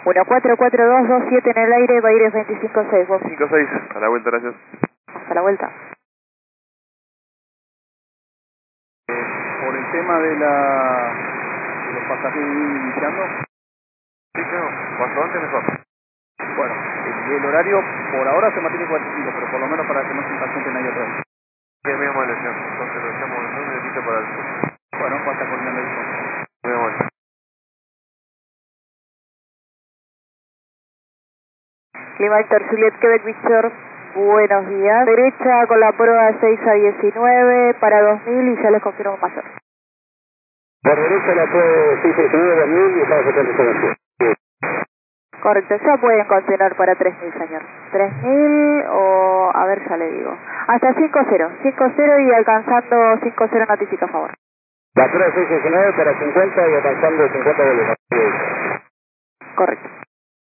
1442227 en el aire, Baires 256. 56, a la vuelta, gracias. Hasta la vuelta. Por el tema de los pasajeros iniciando. Sí, no, cuanto antes mejor. Bueno, el horario por ahora se mantiene 45, pero por lo menos para que no se impacienten ahí otra vez. Sí, muy amable, señor. Entonces lo echamos en un minutito para el sur. Bueno, falta coordinando eso. Muy amable. Lima Héctor Juliet Quebec Victor, buenos días. Derecha con la prueba 6 a 19 para 2000 y ya les confirmo mayor. Por derecha la prueba 6 a 19, 2000 y estamos sacando información. Correcto, ya pueden continuar para 3000, señor. 3000 o, a ver, ya le digo. Hasta 5-0, 5-0 y alcanzando 5-0 notifica a favor. La prueba 6 a 19 para 50 y alcanzando 50 volumen. Correcto.